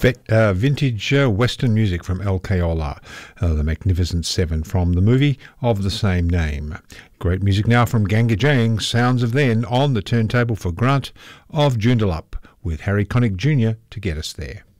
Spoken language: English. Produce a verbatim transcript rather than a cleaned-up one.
Vet, uh, vintage uh, Western music from El Kayola, uh, the Magnificent Seven from the movie of the same name. Great music now from Gangajang, Sounds of Then, on the turntable for Grant of Joondalup, with Harry Connick Junior to get us there.